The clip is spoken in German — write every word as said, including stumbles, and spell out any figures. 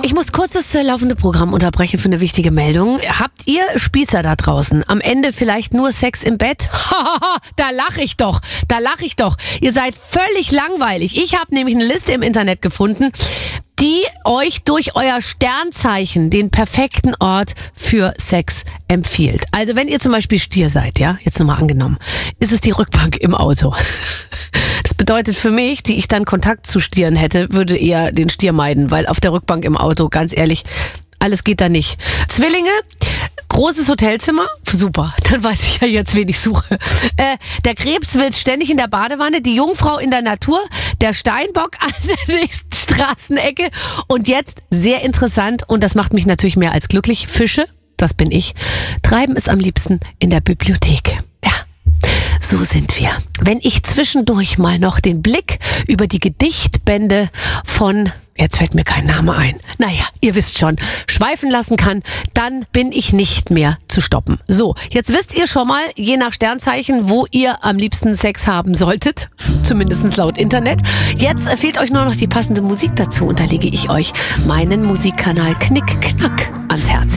Ich muss kurz das äh, laufende Programm unterbrechen für eine wichtige Meldung. Habt ihr Spießer da draußen am Ende vielleicht nur Sex im Bett? Da lache ich doch, da lache ich doch. Ihr seid völlig langweilig. Ich habe nämlich eine Liste im Internet gefunden, die euch durch euer Sternzeichen den perfekten Ort für Sex empfiehlt. Also wenn ihr zum Beispiel Stier seid, ja, jetzt nur mal angenommen, ist es die Rückbank im Auto. Das bedeutet für mich, die ich dann Kontakt zu Stieren hätte, würde eher den Stier meiden, weil auf der Rückbank im Auto, ganz ehrlich, alles geht da nicht. Zwillinge, großes Hotelzimmer, super, dann weiß ich ja jetzt, wen ich suche. Äh, der Krebs will ständig in der Badewanne, die Jungfrau in der Natur, der Steinbock an der nächsten Straßenecke und jetzt, sehr interessant, und das macht mich natürlich mehr als glücklich, Fische, das bin ich, treiben es am liebsten in der Bibliothek. Ja. So sind wir. Wenn ich zwischendurch mal noch den Blick über die Gedichtbände von, jetzt fällt mir kein Name ein, naja, ihr wisst schon, schweifen lassen kann, dann bin ich nicht mehr zu stoppen. So, jetzt wisst ihr schon mal, je nach Sternzeichen, wo ihr am liebsten Sex haben solltet, zumindest laut Internet. Jetzt fehlt euch nur noch die passende Musik dazu und da lege ich euch meinen Musikkanal Knick Knack ans Herz.